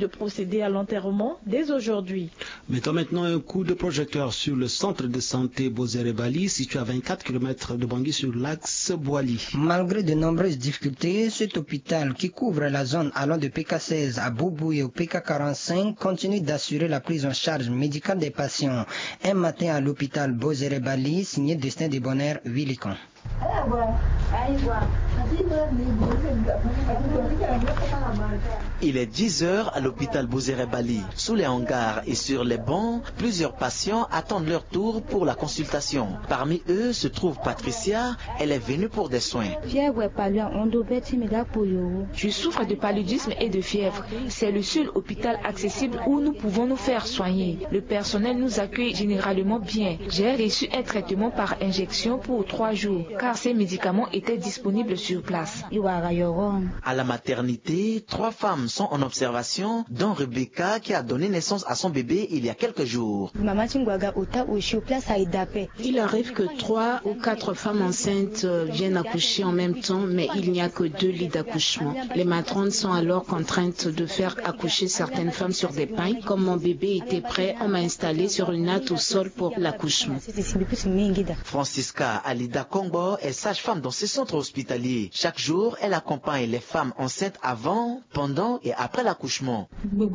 de procéder à l'enterrement dès aujourd'hui. Mettons maintenant un coup de projecteur sur le centre de santé Bozere Bali, situé à 24 km de Bangui sur l'axe Boali. Malgré de nombreuses difficultés, cet hôpital qui couvre la zone allant de PK16 à Boubou et au PK45 continue d'assurer la prise en charge médicale des patients. Un matin à l'hôpital Bozere Bali, signé Destin de Bonheur Willicon. Il est 10 heures à l'hôpital Bozere Bali. Sous les hangars et sur les bancs, plusieurs patients attendent leur tour pour la consultation. Parmi eux se trouve Patricia. Elle est venue pour des soins. Je souffre de paludisme et de fièvre. C'est le seul hôpital accessible où nous pouvons nous faire soigner. Le personnel nous accueille généralement bien. J'ai reçu un traitement par injection pour 3 jours, car ces médicaments étaient disponibles sur place. À la maternité, 3 femmes sont en observation, dont Rebecca qui a donné naissance à son bébé il y a quelques jours. Il arrive que 3 ou 4 femmes enceintes viennent accoucher en même temps, mais il n'y a que 2 lits d'accouchement. Les matrones sont alors contraintes de faire accoucher certaines femmes sur des pagnes. Comme mon bébé était prêt, on m'a installé sur une natte au sol pour l'accouchement. Francisca Alida Kongbo est sage-femme dans ce centre hospitalier. Chaque jour, elle accompagne les femmes enceintes avant, pendant et après l'accouchement.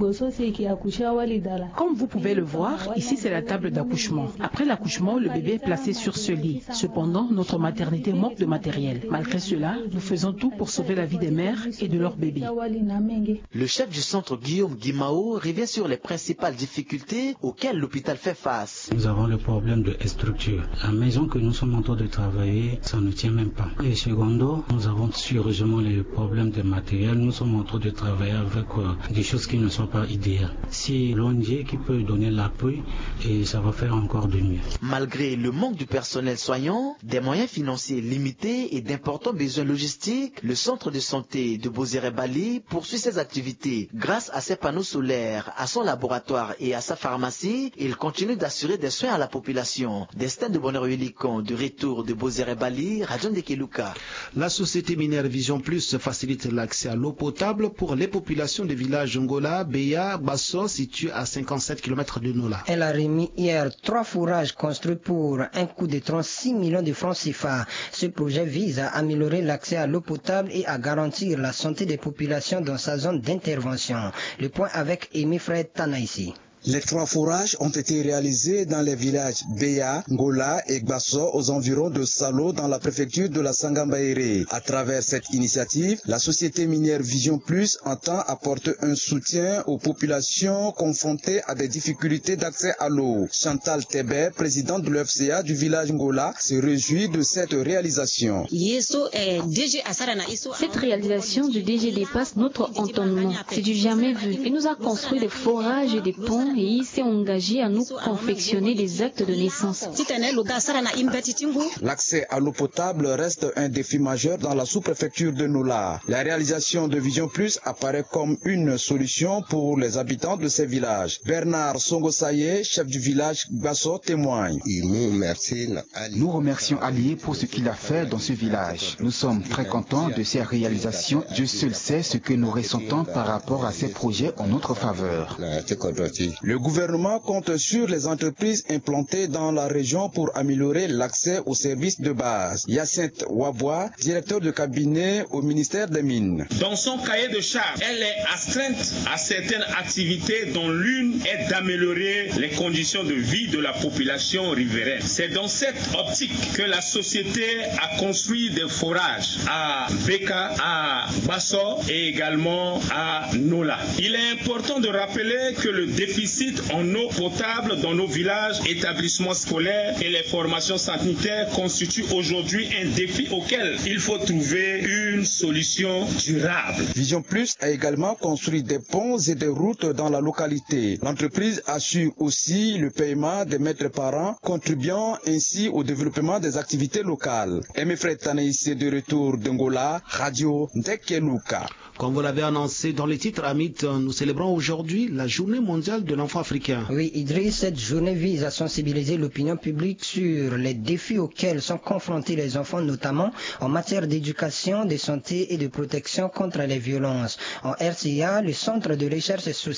Comme vous pouvez le voir, ici c'est la table d'accouchement. Après l'accouchement, le bébé est placé sur ce lit. Cependant, notre maternité manque de matériel. Malgré cela, nous faisons tout pour sauver la vie des mères et de leurs bébés. Le chef du centre Guillaume Guimao revient sur les principales difficultés auxquelles l'hôpital fait face. Nous avons le problème de structure. La maison que nous sommes en train de travailler, ça ne tient même pas. Et secondo, nous avons sérieusement les problèmes de matériel. Nous sommes en train de travailler avec des choses qui ne sont pas idéales. Si l'ONG qui peut donner l'appui, et ça va faire encore de mieux. Malgré le manque du personnel soignant, des moyens financiers limités et d'importants besoins logistiques, le centre de santé de Bozere Bali poursuit ses activités. Grâce à ses panneaux solaires, à son laboratoire et à sa pharmacie, il continue d'assurer des soins à la population. Destin de Bonheur Willicon, de retour de Bozere Bali, Radio Ndekeluka. La société minière Vision Plus facilite l'accès à l'eau potable pour les populations des villages Ngola, Beya, Basso, situés à 57 km de Nola. Elle a remis hier 3 fourrages construits pour un coût de 36 millions de francs CFA. Ce projet vise à améliorer l'accès à l'eau potable et à garantir la santé des populations dans sa zone d'intervention. Le point avec Amy Fred Tanaïsi. Les 3 fourrages ont été réalisés dans les villages Beya, Ngola et Gbasso aux environs de Salo dans la préfecture de la Sangambaéré. À travers cette initiative, la société minière Vision Plus entend apporter un soutien aux populations confrontées à des difficultés d'accès à l'eau. Chantal Tébé, présidente de l'UFCA du village Ngola, se réjouit de cette réalisation. Cette réalisation du DG dépasse notre entendement. C'est du jamais vu. Il nous a construit des forages et des ponts et il s'est engagé à nous confectionner des actes de naissance. L'accès à l'eau potable reste un défi majeur dans la sous-préfecture de Nola. La réalisation de Vision Plus apparaît comme une solution pour les habitants de ces villages. Bernard Songosaye, chef du village Basso, témoigne. Nous remercions Ali pour ce qu'il a fait dans ce village. Nous sommes très contents de ces réalisations. Dieu seul sait ce que nous ressentons par rapport à ces projets en notre faveur. Le gouvernement compte sur les entreprises implantées dans la région pour améliorer l'accès aux services de base. Hyacinthe Wabois, directeur de cabinet au ministère des Mines. Dans son cahier de charges, elle est astreinte à certaines activités dont l'une est d'améliorer les conditions de vie de la population riveraine. C'est dans cette optique que la société a construit des forages à Beka, à Basso et également à Nola. Il est important de rappeler que le déficit en eau potable dans nos villages, établissements scolaires et les formations sanitaires constitue aujourd'hui un défi auquel il faut trouver une solution durable. Vision Plus a également construit des ponts et des routes dans la localité. L'entreprise assure aussi le paiement des maîtres parents, contribuant ainsi au développement des activités locales. Fred Tanaïs de retour d'Angola, Radio Ndekeluka. Comme vous l'avez annoncé dans les titres, Amit, nous célébrons aujourd'hui la journée mondiale de l'enfant africain. Oui, Idriss, cette journée vise à sensibiliser l'opinion publique sur les défis auxquels sont confrontés les enfants, notamment en matière d'éducation, de santé et de protection contre les violences. En RCA, le Centre de recherche sociale